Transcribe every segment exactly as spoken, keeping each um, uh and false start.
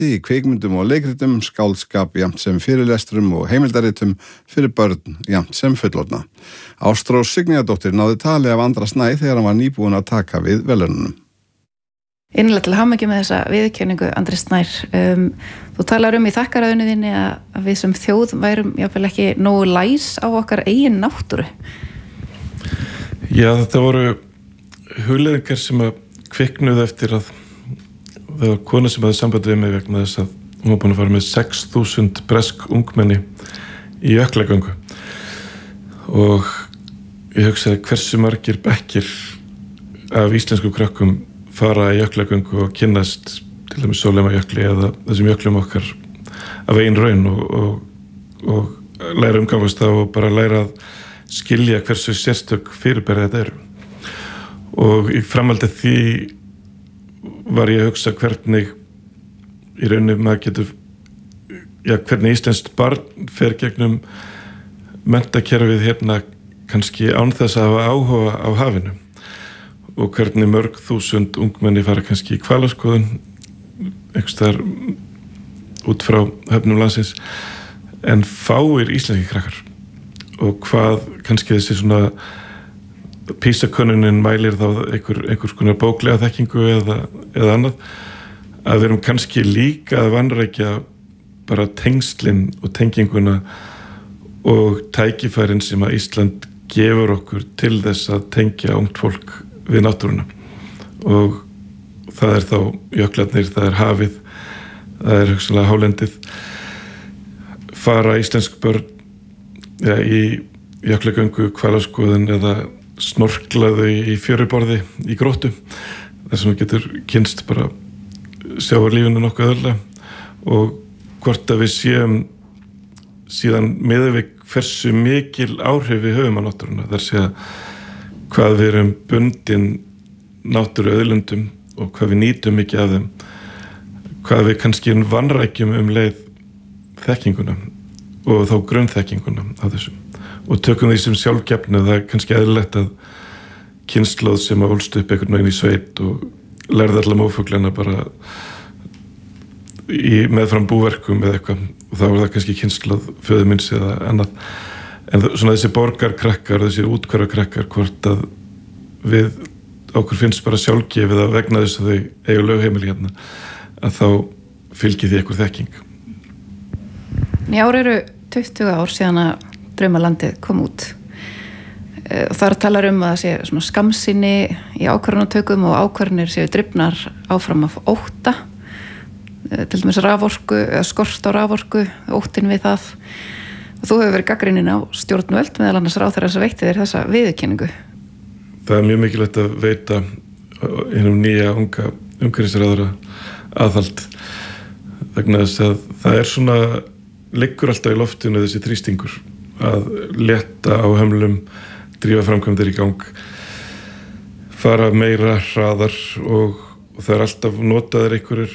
í kvikmyndum og leikritum, skáldskap jafnt sem fyrirlestrum og heimildaritum fyrir börn jafnt sem fullorðna. Ástrós Signíðardóttir náði tali af Andra Snæ þegar hann var nýbúinn að taka við verðlaununum. Innilega til hamingju með þessa viðurkenningu, Andri Snær. Um, þú talar um í þakkarræðunni þinni að við sem þjóð værum jáfnvel ekki nógu læs á okkar eigin náttúru. Já, þetta voru hugleiðingar sem að kviknuðu eftir að það var kona sem hafði samband við mig vegna þess að hún var búin að fara með sex þúsund bresk ungmenni í jöklagöngu og ég hugsaði hversu margir bekkir af íslensku krökkum fara í jöklagöngu og kynnast til dæmis Sólheimajökli eða þessum jöklum okkar af eigin raun og, og, og læra umgangast það og bara læra að skilja hversu sérstök fyrirbæri þetta eru. Og í framhaldi því var ég að hugsa hvernig í rauninni maður getur, já, hvernig íslenskt barn fer gegnum menntakerfið hérna kannski án þess að hafa áhuga á hafinu. Og hvernig mörg þúsund ungmenni fara kannski í hvalaskoðun einhvers staðar út frá höfnum landsins en fáir íslenski krakkar og hvað kannski þessi svona PISA-könnunin mælir þá einhver, einhvers konar bóklega þekkingu eða, eða annað að við erum kannski líka að vanrækja bara tengslin og tenginguna og tækifærin sem að Ísland gefur okkur til þess að tengja ungt fólk við náttúruna og það er þá jöklarnir, það er hafið, það er hugsanlega hálendið. Fara íslensk börn ja, í jöklagöngu, hvalaskoðun eða snorklaðu í fjöruborði í gróttu þar sem getur kynst bara sjávarlífinu nokkuð öðrulega og hvort að við séum síðan miðað við hversu mikil áhrif við höfum á náttúruna þar sé að hvað við erum bundin náttúru auðlundum og hvað við nýtum mikið af þeim, hvað við kannski vanrækjum um leið þekkinguna og þá grunnþekkinguna af þessum og tökum því sem sjálfgefnu. Það er kannski eðlilegt að kynslóð sem að ólst upp einhvern veginn í sveit og lærði alla mófuglana bara í meðfram búverkum eða eitthvað og þá er það kannski kynslóð föður minns eða annað. En svona þessi borgarkrakkar, þessi útkvarrakrakkar, hvort að við okkur finnst bara sjálfgefið að vegna þess að þau eiga lögheimili hérna, að þá fylgir því einhver þekking. Í ár eru tuttugu ár síðan að Draumalandið kom út. Og þar talar um að það sé svona skammsýni í ákvarðanatökum og ákvarðanir séu drifnar áfram af ótta. Til dæmis raforku, eða skort á raforku, óttin við það. Og þú hefur verið gagnrýnin á stjórnvöld meðal annars ráðherra sem veitti þér þessa viðurkenningu. Það er mjög mikilvægt að veita hinum nýja unga umhverfisráðherra aðhald vegna þess að það er svona liggur alltaf í loftinu þessi þrýstingur að létta á hömlum, drífa framkvæmdir í gang, fara meira hraðar og, og það er alltaf notaðir einhverjir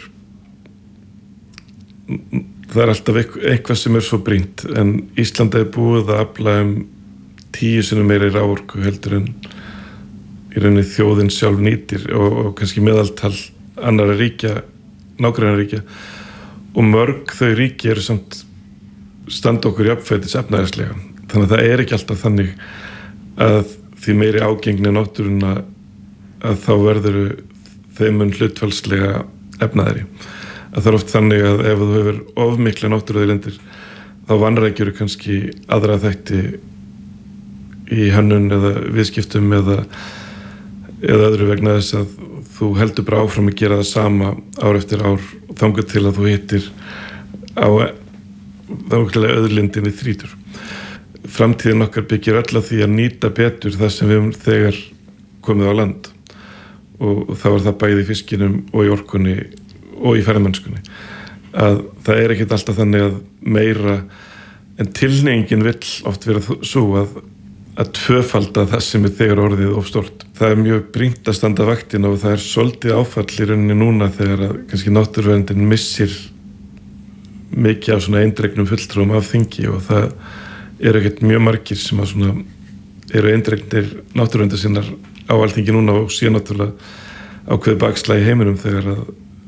það er alltaf eitthvað sem er svo brýnt en Ísland er búið að afla um tíu sinnum meiri raforku heldur en í rauninni þjóðin sjálf nýtir og, og kannski meðaltal annarra ríkja, nágranna ríkja og mörg þau ríki eru samt standa okkur jafnfætis efnahagslega. Þannig að það er ekki alltaf þannig að því meiri ágengni náttúruna að þá verður þeim mun hlutfallslega efnaðri. Að það er oft þannig að ef þú hefur of mikla náttúruauðlindir þá vanrækjur kannski aðra þætti í hönnun eða viðskiptum eða, eða öðru vegna þess að þú heldur bara áfram að gera það sama ár eftir ár þangað til að þú hittir á þákvæmlega auðlindinni þrítur. Framtíðin okkar byggir öll að því að nýta betur það sem við höfum þegar komið á land og, og þá er það bæði í fiskinum og í orkunni og í ferðamennskunni að það er ekkert alltaf þannig að meira en tilhneigingin vill oft vera svo að að tvöfalda það sem er þegar orðið of stórt. Það er mjög brýnt að standa vaktina og það er svolítið áfall í rauninni núna þegar að kannski náttúruverndin missir mikið af svona eindregnum fulltrúum af þingi og það eru ekkert mjög margir sem að svona eru eindregnir náttúruverndar sinnar á Alþingi núna og sé náttúrulega ákveðið bakslag í heiminum þegar að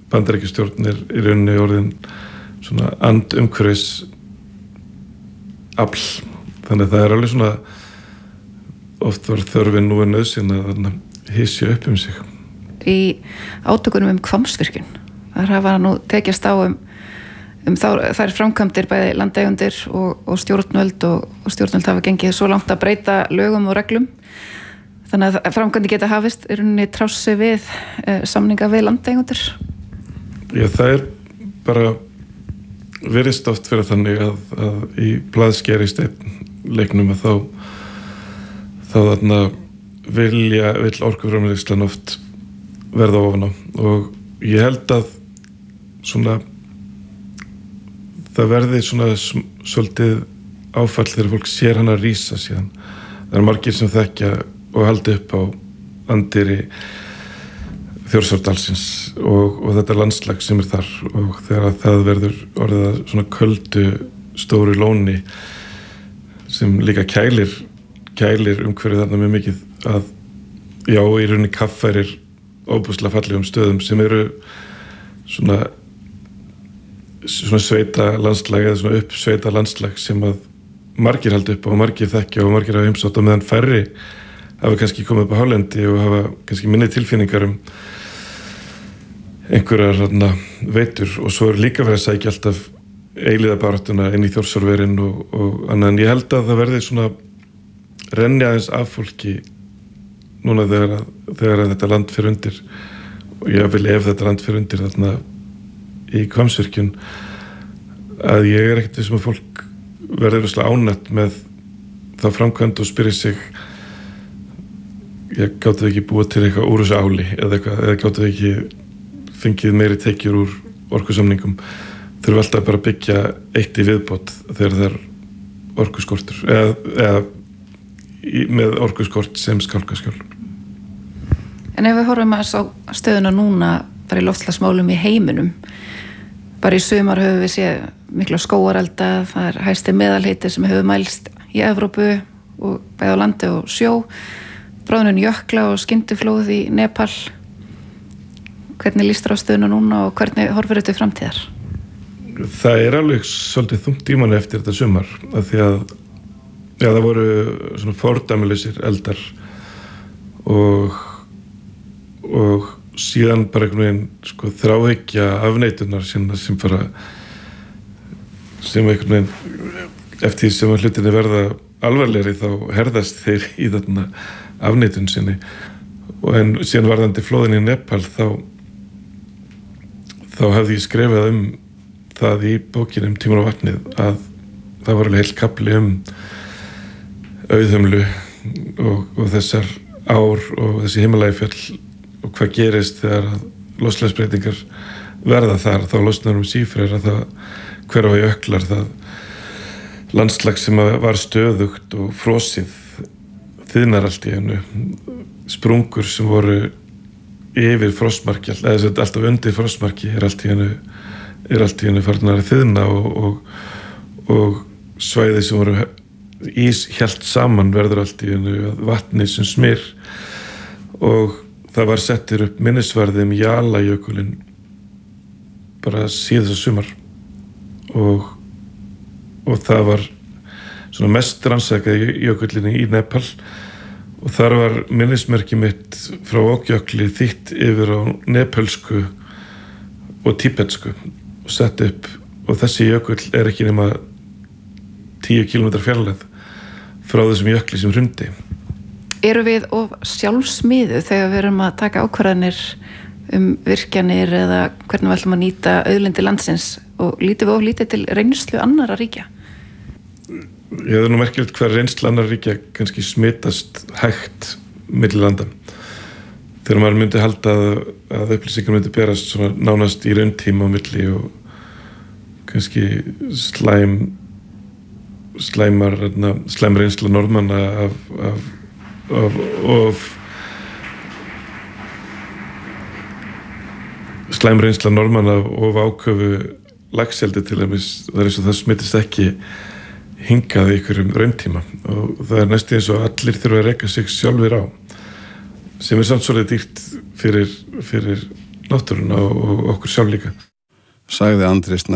Bandaríkjastjórn er í rauninni orðin svona andumhverfis afl, þannig að það er alveg svona oft var þörfin nú en nauðsyn að hysja upp um sig. Í átökunum um Hvammsvirkjun þar hafa nú tekjast á um, um þá, þær framkvæmdir bæði landeigendur og, og stjórnvöld og, og stjórnvöld hafa gengið svo langt að breyta lögum og reglum þannig að framkvæmdi geta hafist í rauninni trássi við eh, samninga við landeigendur. Já, það er bara virðist oft fyrir þannig að, að í blaðskerist einn leiknum að þá þá þarna vilja vill orkuframleiðslan oft verða ofan á og ég held að svona það verði svona svolítið áfall þegar fólk sér hana rísa síðan. Það er margir sem þekkja og haldi upp á anddyri Þjórsárdalsins og, og þetta landslag sem er þar og þegar það verður orðið að svona köldu stóru lóni sem líka kælir kælir umhverfið þarna mjög mikið að já, í rauninni kaffærir óbúslega fallegum stöðum sem eru svona svona sveita landslag eða svona uppsveita landslag sem að margir haldi upp á og margir þekkja og margir hafa heimsótt og meðan færri hafa kannski komið upp á hálendi og hafa kannski minni tilfinningar um einhverjar þarna veitur og svo er líka verið að sækja alltaf eilíðabaráttuna inn í Þjórsárverin og, og annað en ég held að það verði svona renni aðeins af fólki núna þegar, að, þegar að þetta land fyrir undir og ég vil ef þetta land fyrir undir þarna í Hvammsvirkjun að ég er ekkert sem að fólk verður rosalega ánætt með það framkvæmd og spyrir sig ég gátu ekki búið til eitthvað úr þessu áli eða eitthvað, eða gátu ekki fengið meiri tekjur úr orkusamningum þurfa alltaf bara að byggja eitt í viðbót þegar það er orkuskortur eða, eða í, með orkuskort sem skálkaskjól. En ef við horfum að á stöðuna núna bara í loftslagsmálum í heiminum bara í sumar höfum við séð mikla skógarelda, það er hæsti meðalhiti sem hefur mælst í Evrópu og bæði á landi og sjó bráðnun jökla og skyndiflóð í Nepal. Hvernig líst þér á stöðuna núna og hvernig horfir þetta framtíðar? Það er alveg svolítið þungt í manni eftir þetta sumar af því að já, það voru svona fordæmileysir eldar og og síðan bara einhvern veginn sko þráhyggja afneitunar sem, sem fara sem einhvern veginn eftir því sem að hlutinni verða alvarlegri þá herðast þeir í þarna afneitun sinni og en síðan varðandi flóðin í Nepal þá þá hafði ég skrifað um það í bókinni um Tímar og vatnið að það var alveg heill kafli um auðhumlu og, og þessar ár og þessi Himalajafjöll og hvað gerist þegar loftslagsbreytingar verða þar þá losnar um sífreyr að það hverfa jöklar það landslag sem var stöðugt og frosið þiðnar allt í einu sprungur sem voru yfir frostmarki eða alltaf undir frostmarki er allt í einu er allt í einu farnar að þiðna og, og, og svæði sem voru ís hélt saman verður allt í einu vatni sem smyr og það var settir upp minnisvarði um Jalajökulinn bara síðasta sumar og og það var svona mest rannsakaði jökullinni í Nepal og þar var minnismerki mitt frá Okjökli þýtt yfir á nepölsku og tíbetsku og sett upp og þessi jökull er ekki nema tíu kílómetra fjarlægð frá þessum jökli sem hrundi. Eru við of sjálfsmiðu þegar við erum að taka ákvarðanir um virkjanir eða hvernig við ætlum að nýta auðlindi landsins og lítum við of lítið til reynslu annarra ríkja? Ég hefði nú merkilegt hver reynsla annarra ríkja kannski smitast hægt milli landa. Þegar maður myndi halda að, að upplýsingar myndi berast svona nánast í rauntíma á milli og kannski slæm slæmar slæm reynsla Norðmanna af, af, af, af slæm reynsla Norðmanna of áköfu laxeldi til dæmis, það er eins og það smittist ekki hingað í einhverjum rauntíma og það er næstu eins og allir þurfa að reka sig sjálfir á sem er samt svolítið dýrt fyrir, fyrir náttúruna og okkur sjálf líka. Sagði Andri Snær